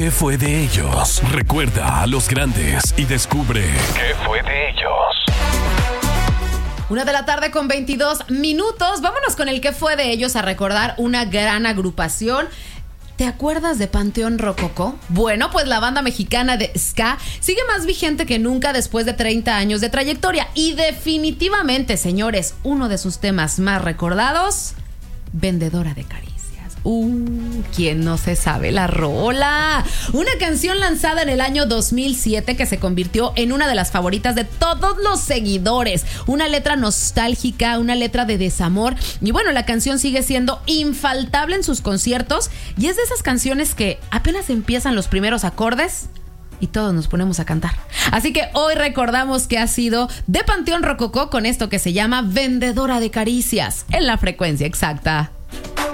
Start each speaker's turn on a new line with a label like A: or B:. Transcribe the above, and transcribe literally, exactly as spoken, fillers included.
A: ¿Qué fue de ellos? Recuerda a los grandes y descubre ¿qué fue de ellos?
B: Una de la tarde con veintidós minutos. Vámonos con el ¿qué fue de ellos? A recordar una gran agrupación. ¿Te acuerdas de Panteón Rococó? Bueno, pues la banda mexicana de ska sigue más vigente que nunca después de treinta años de trayectoria. Y definitivamente, señores, uno de sus temas más recordados, Vendedora de Caricias. Uh, ¿quién no se sabe la rola? Una canción lanzada en el año dos mil siete que se convirtió en una de las favoritas de todos los seguidores. Una letra nostálgica, una letra de desamor. Y bueno, la canción sigue siendo infaltable en sus conciertos. Y es de esas canciones que apenas empiezan los primeros acordes y todos nos ponemos a cantar. Así que hoy recordamos que ha sido de Panteón Rococó con esto que se llama Vendedora de Caricias en la frecuencia exacta.